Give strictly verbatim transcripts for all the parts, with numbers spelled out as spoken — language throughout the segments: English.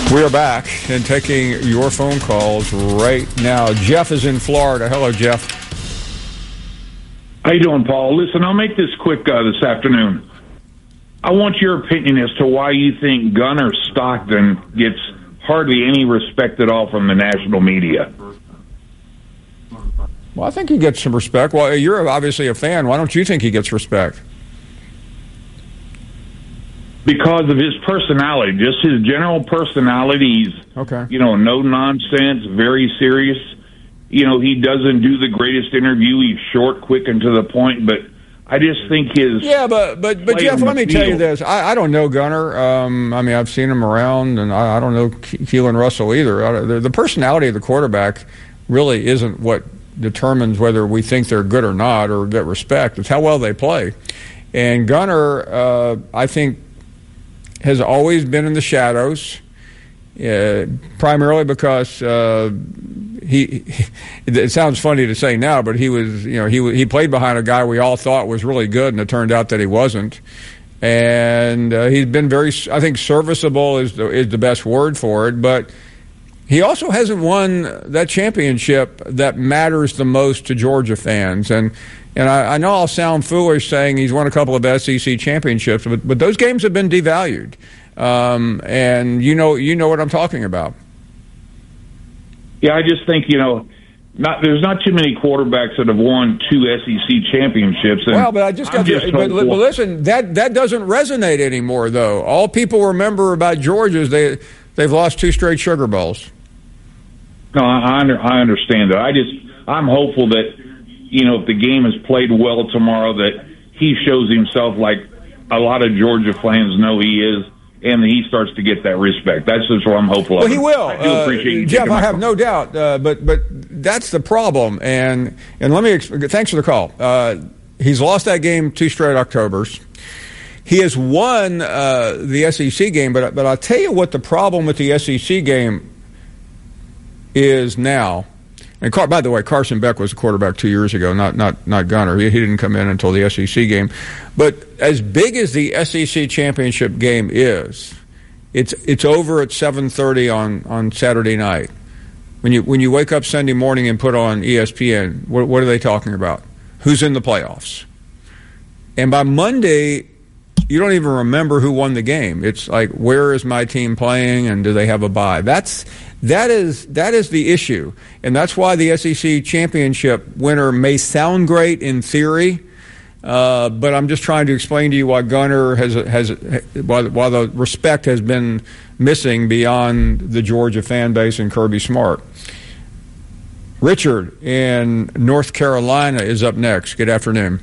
We are back and taking your phone calls right now. Jeff is in Florida. Hello, Jeff. How you doing, Paul? Listen, I'll make this quick uh, this afternoon. I want your opinion as to why you think Gunnar Stockton gets hardly any respect at all from the national media. Well, I think he gets some respect. Well, you're obviously a fan. Why don't you think he gets respect? Because of his personality, just his general personality. He's, okay. you know, no nonsense, very serious. You know, he doesn't do the greatest interview. He's short, quick, and to the point. But I just think his yeah, but but but Jeff, let me field. tell you this: I, I don't know Gunnar. Um, I mean, I've seen him around, and I, I don't know Ke- Keelan Russell either. I, the, the personality of the quarterback really isn't what determines whether we think they're good or not, or get respect. It's how well they play. And Gunnar, uh, I think, has always been in the shadows, uh, primarily because uh, he, he. It sounds funny to say now, but he was, you know, he he played behind a guy we all thought was really good, and it turned out that he wasn't. And uh, he's been very, I think, serviceable is the, is the best word for it, but he also hasn't won that championship that matters the most to Georgia fans. And and I, I know I'll sound foolish saying he's won a couple of S E C championships, but, but those games have been devalued. Um, and you know you know what I'm talking about. Yeah, I just think, you know, not there's not too many quarterbacks that have won two S E C championships. And well, but I just got just to, but, but listen, that that doesn't resonate anymore, though. All people remember about Georgia is they they've lost two straight Sugar Bowls. No, I, I, under, I understand that. I just I'm hopeful that, you know, if the game is played well tomorrow, that he shows himself like a lot of Georgia fans know he is, and he starts to get that respect. That's just what I'm hopeful well, of. Well, he will. I do appreciate uh, you Jeff, I have call. no doubt. Uh, but but that's the problem. And and let me exp- thanks for the call. Uh, he's lost that game two straight Octobers. He has won uh, the S E C game, but but I'll tell you what the problem with the S E C game is now. And Car- by the way, Carson Beck was the quarterback two years ago, not not not Gunnar. He, he didn't come in until the S E C game. But as big as the S E C championship game is, it's it's over at seven thirty on, on Saturday night. When you when you wake up Sunday morning and put on E S P N, what, what are they talking about? Who's in the playoffs? And by Monday, you don't even remember who won the game. It's like, where is my team playing, and do they have a bye? That's that is that is the issue, and that's why the S E C championship winner may sound great in theory, uh, but I'm just trying to explain to you why Gunnar has has why, why the respect has been missing beyond the Georgia fan base and Kirby Smart. Richard in North Carolina is up next. Good afternoon.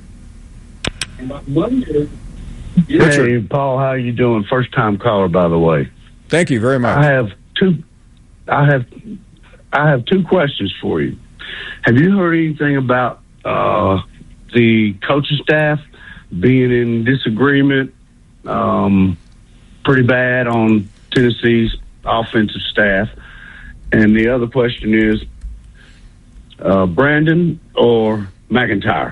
Hey, Paul, how you doing? First time caller, by the way. Thank you very much. I have two. I have. I have two questions for you. Have you heard anything about uh, the coaching staff being in disagreement, um, pretty bad on Tennessee's offensive staff? And the other question is, uh, Brandon or McIntyre?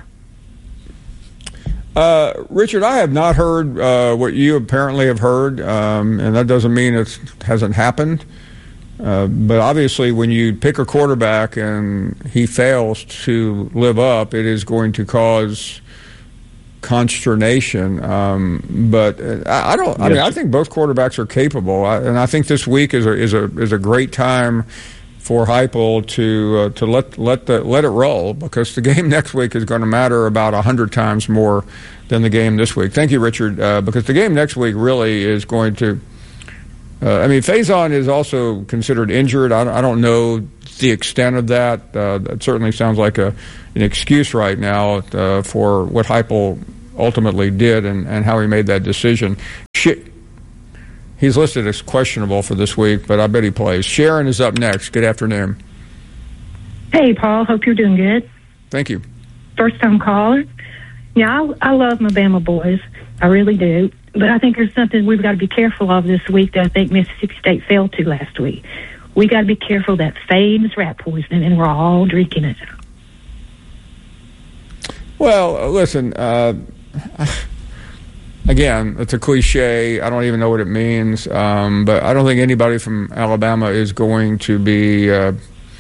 Uh, Richard, I have not heard uh, what you apparently have heard, um, and that doesn't mean it hasn't happened. Uh, but obviously, when you pick a quarterback and he fails to live up, it is going to cause consternation. Um, but I, I don't. I yes. mean, I think both quarterbacks are capable, I, and I think this week is a is a is a great time for Heupel to uh, to let let the let it roll, because the game next week is going to matter about a hundred times more than the game this week. Thank you, Richard, uh, because the game next week really is going to. Uh, I mean, Faison is also considered injured. I, I don't know the extent of that. Uh, that certainly sounds like a an excuse right now uh, for what Heupel ultimately did and, and how he made that decision. Sh- He's listed as questionable for this week, but I bet he plays. Sharon is up next. Good afternoon. Hey, Paul. Hope you're doing good. Thank you. First time caller. Yeah, I, I love my Bama boys. I really do. But I think there's something we've got to be careful of this week that I think Mississippi State failed to last week. We got to be careful of that famous rat poison, and we're all drinking it. Well, listen, uh, again, it's a cliche. I don't even know what it means, um, but I don't think anybody from Alabama is going to be uh,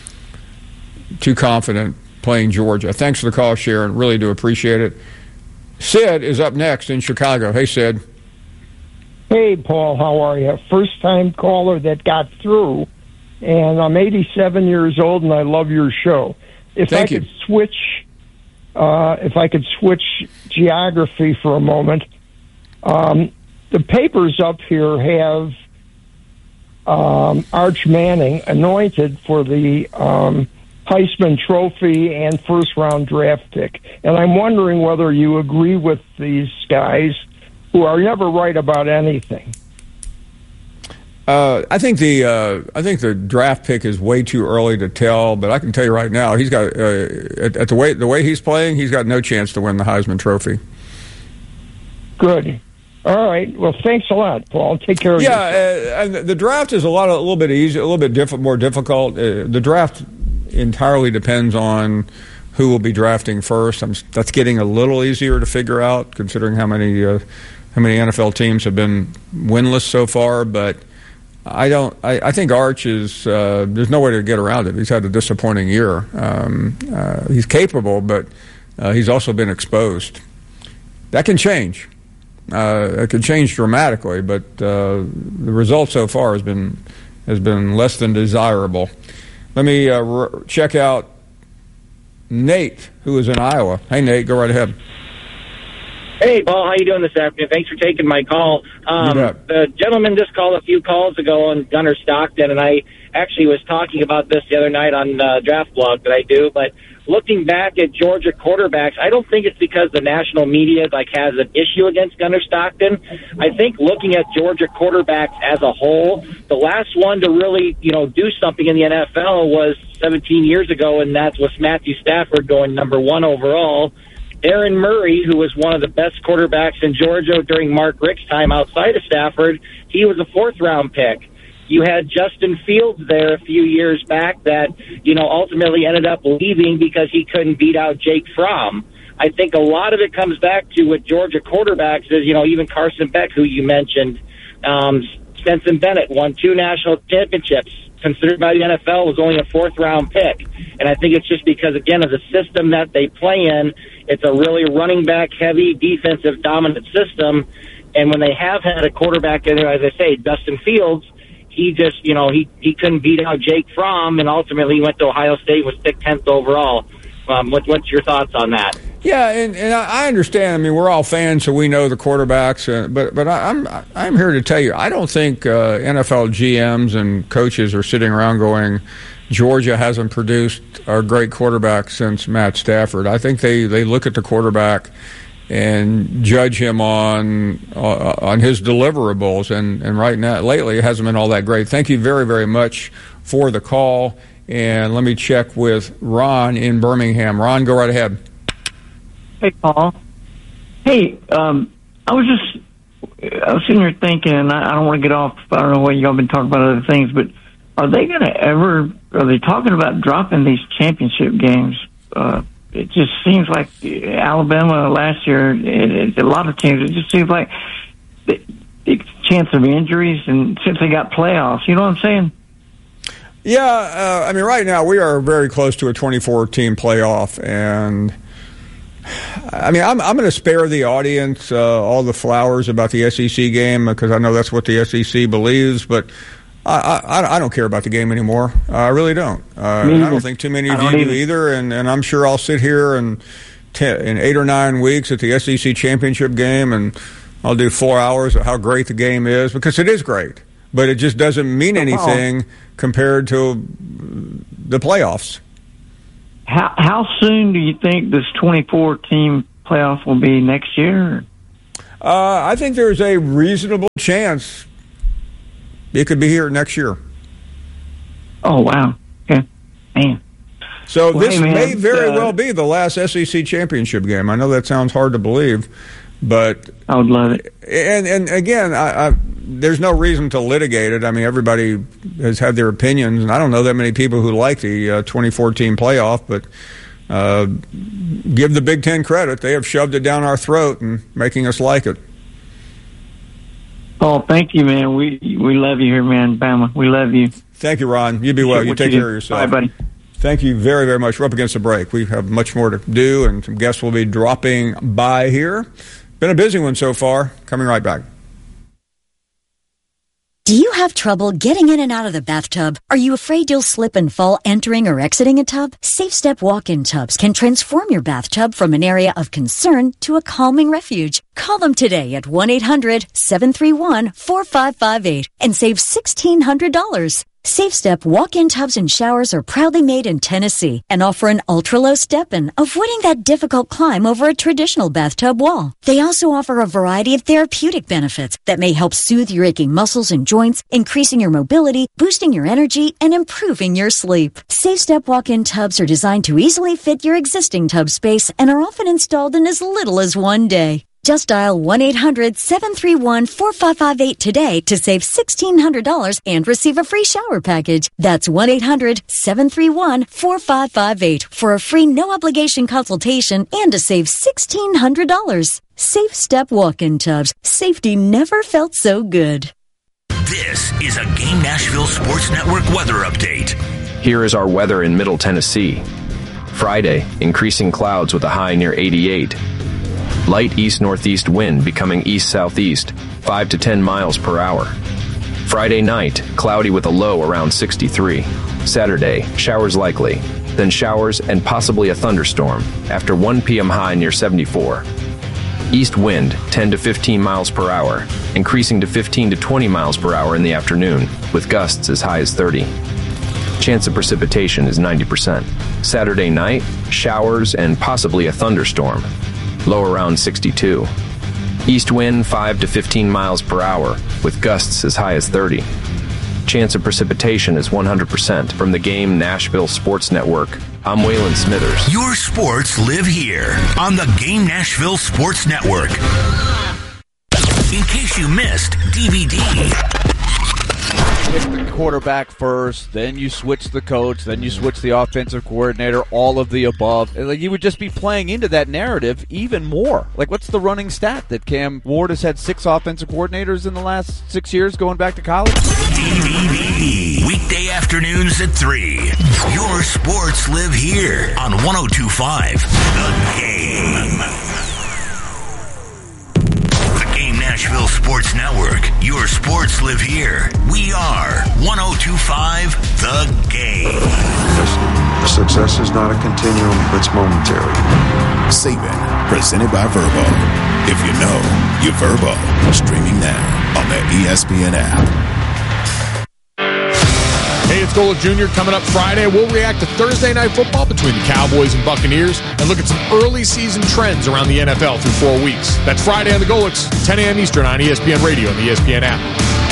too confident playing Georgia. Thanks for the call, Sharon. Really do appreciate it. Sid is up next in Chicago. Hey, Sid. Hey, Paul. How are you? First-time caller that got through, and I'm eighty-seven years old, and I love your show. If Thank I you. could switch, uh, if I could switch geography for a moment, um, the papers up here have um, Arch Manning anointed for the um, Heisman Trophy and first-round draft pick. And I'm wondering whether you agree with these guys who are never right about anything. Uh, I think the uh, I think the draft pick is way too early to tell, but I can tell you right now, he's got uh, at, at the way the way he's playing, he's got no chance to win the Heisman Trophy. Good. All right. Well, thanks a lot, Paul. Take care of yeah, yourself. Yeah, uh, and the draft is a lot of, a little bit easier, a little bit diff- more difficult. Uh, the draft entirely depends on who will be drafting first. I'm, that's getting a little easier to figure out, considering how many uh, how many N F L teams have been winless so far. But I don't. I, I think Arch is. Uh, there's no way to get around it. He's had a disappointing year. Um, uh, he's capable, but uh, he's also been exposed. That can change. Uh, it can change dramatically, but uh, the result so far has been has been less than desirable. Let me uh, r- check out Nate, who is in Iowa. Hey, Nate, go right ahead. Hey, Paul, how you doing this afternoon? Thanks for taking my call. Um, the gentleman just called a few calls ago on Gunnar Stockton, and I actually was talking about this the other night on uh, Draft Blog that I do, but looking back at Georgia quarterbacks, I don't think it's because the national media like has an issue against Gunnar Stockton. I think looking at Georgia quarterbacks as a whole, the last one to really, you know, do something in the N F L was seventeen years ago, and that was Matthew Stafford going number one overall. Aaron Murray, who was one of the best quarterbacks in Georgia during Mark Richt's time outside of Stafford, he was a fourth-round pick. You had Justin Fields there a few years back that, you know, ultimately ended up leaving because he couldn't beat out Jake Fromm. I think a lot of it comes back to with Georgia quarterbacks is, you know, even Carson Beck, who you mentioned, um, Stetson Bennett won two national championships, considered by the N F L was only a fourth-round pick. And I think it's just because, again, of the system that they play in, it's a really running back-heavy, defensive dominant system. And when they have had a quarterback in there, as I say, Justin Fields, he just, you know, he, he couldn't beat out Jake Fromm, and ultimately he went to Ohio State and was picked tenth overall. Um, what, what's your thoughts on that? Yeah, and, and I understand. I mean, we're all fans, so we know the quarterbacks. Uh, but but I, I'm I'm here to tell you, I don't think uh, N F L G Ms and coaches are sitting around going, Georgia hasn't produced a great quarterback since Matt Stafford. I think they, they look at the quarterback and judge him on uh, on his deliverables. And, and right now, lately, it hasn't been all that great. Thank you very, very much for the call. And let me check with Ron in Birmingham. Ron, go right ahead. Hey, Paul. Hey, um, I was just, I was sitting here thinking, and I, I don't want to get off, I don't know what y'all been talking about other things, but are they going to ever, are they talking about dropping these championship games? Uh, it just seems like Alabama last year, it, it, a lot of teams, it just seems like the, the chance of injuries, and since they got playoffs, you know what I'm saying? Yeah, uh, I mean, right now we are very close to a twenty-four team playoff, and I mean, I'm I'm going to spare the audience uh, all the flowers about the S E C game because I know that's what the S E C believes, but I I, I don't care about the game anymore. Uh, I really don't. Uh, I don't think too many of you do either, either and, and I'm sure I'll sit here and ten, in eight or nine weeks at the S E C championship game, and I'll do four hours of how great the game is because it is great, but it just doesn't mean anything compared to the playoffs. How how soon do you think this twenty-four team playoff will be next year? Uh, I think there's a reasonable chance it could be here next year. Oh, wow. Okay. Man. So well, this hey, man, may very uh, well be the last S E C championship game. I know that sounds hard to believe, but I would love it. And and again, I, I, there's no reason to litigate it. I mean, everybody has had their opinions, and I don't know that many people who like the uh, twenty-four team playoff, but uh, give the Big Ten credit. They have shoved it down our throat and making us like it. Paul, thank you, man. We we love you here, man. Bama, we love you. Thank you, Ron. You be well. You take you care of yourself. Bye, buddy. Thank you very, very much. We're up against the break. We have much more to do, and some guests will be dropping by here. Been a busy one so far. Coming right back. Do you have trouble getting in and out of the bathtub? Are you afraid you'll slip and fall entering or exiting a tub? SafeStep walk-in tubs can transform your bathtub from an area of concern to a calming refuge. Call them today at one eight hundred seven three one four five five eight and save sixteen hundred dollars. SafeStep walk-in tubs and showers are proudly made in Tennessee and offer an ultra-low step-in, avoiding that difficult climb over a traditional bathtub wall. They also offer a variety of therapeutic benefits that may help soothe your aching muscles and joints, increasing your mobility, boosting your energy, and improving your sleep. SafeStep walk-in tubs are designed to easily fit your existing tub space and are often installed in as little as one day. Just dial one eight hundred seven three one four five five eight today to save sixteen hundred dollars and receive a free shower package. That's one eight hundred seven three one four five five eight for a free no-obligation consultation and to save sixteen hundred dollars. SafeStep walk-in tubs. Safety never felt so good. This is a Game Nashville Sports Network weather update. Here is our weather in Middle Tennessee. Friday, increasing clouds with a high near eighty-eight. Light east-northeast wind becoming east-southeast, five to ten miles per hour. Friday night, cloudy with a low around sixty-three. Saturday, showers likely, then showers and possibly a thunderstorm after one p.m. high near seventy-four. East wind ten to fifteen miles per hour, increasing to fifteen to twenty miles per hour in the afternoon, with gusts as high as thirty. Chance of precipitation is ninety percent. Saturday night, showers and possibly a thunderstorm. Low around sixty-two. East wind five to fifteen miles per hour, with gusts as high as thirty. Chance of precipitation is one hundred percent. From the Game Nashville Sports Network, I'm Waylon Smithers. Your sports live here on the Game Nashville Sports Network. In case you missed D V D. Pick the quarterback first, then you switch the coach, then you switch the offensive coordinator, all of the above. Like, you would just be playing into that narrative even more. Like, what's the running stat that Cam Ward has had six offensive coordinators in the last six years going back to college? D V D. Weekday afternoons at three. Your sports live here on one oh two point five The Game. Nashville Sports Network. Your sports live here. We are one oh two point five The Game. Success is not a continuum, it's momentary. Saban, presented by Verbo. If you know, you Verbo. Streaming now on the E S P N app. Hey, it's Golic Junior coming up Friday. We'll react to Thursday Night Football between the Cowboys and Buccaneers and look at some early season trends around the N F L through four weeks. That's Friday on the Golics, ten a.m. Eastern on E S P N Radio and the E S P N app.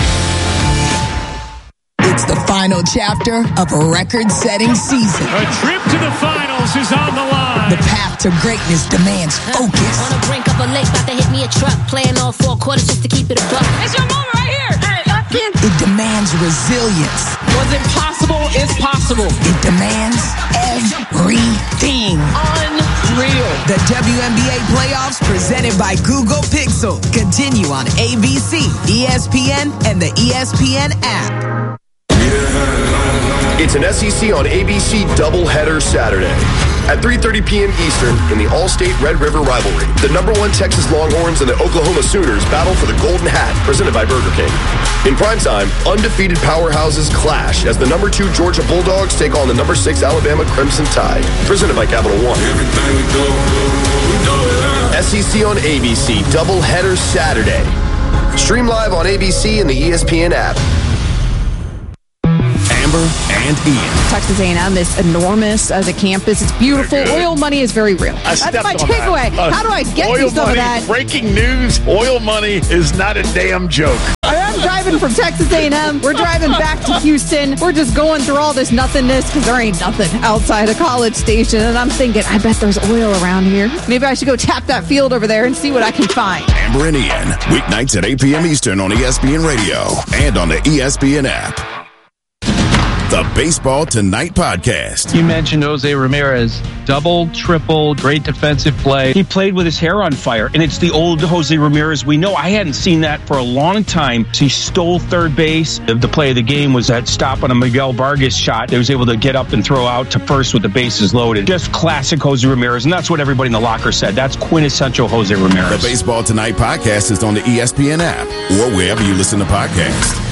It's the final chapter of a record-setting season. A trip to the finals is on the line. The path to greatness demands focus. On the brink of a lake, about to hit me a truck. Playing all four quarters just to keep it a buck. It's your moment right here. Hey, lock in. It demands resilience. Was it possible? It's possible. It demands everything. Unreal. The W N B A playoffs presented by Google Pixel continue on A B C, E S P N, and the E S P N app. It's an S E C on A B C doubleheader Saturday. At three thirty p.m. Eastern in the All-State Red River rivalry, the number one Texas Longhorns and the Oklahoma Sooners battle for the Golden Hat, presented by Burger King. In primetime, undefeated powerhouses clash as the number two Georgia Bulldogs take on the number six Alabama Crimson Tide, presented by Capital One. Everything we do, we do it. S E C on A B C doubleheader Saturday. Stream live on A B C and the E S P N app. Amber and Ian. Texas A and M is enormous as a campus. It's beautiful. Oil money is very real. I That's my takeaway. Uh, How do I get you some money, of that? Breaking news, oil money is not a damn joke. I'm driving from Texas A and M. We're driving back to Houston. We're just going through all this nothingness because there ain't nothing outside a College Station. And I'm thinking, I bet there's oil around here. Maybe I should go tap that field over there and see what I can find. Amber and Ian, weeknights at eight p.m. Eastern on E S P N Radio and on the E S P N app. the Baseball Tonight podcast. You mentioned Jose Ramirez. Double, triple, great defensive play. He played with his hair on fire, and it's the old Jose Ramirez we know. I hadn't seen that for a long time. He stole third base. The play of the game was that stop on a Miguel Vargas shot. He was able to get up and throw out to first with the bases loaded. Just classic Jose Ramirez, and that's what everybody in the locker said. That's quintessential Jose Ramirez. The Baseball Tonight podcast is on the E S P N app or wherever you listen to podcasts.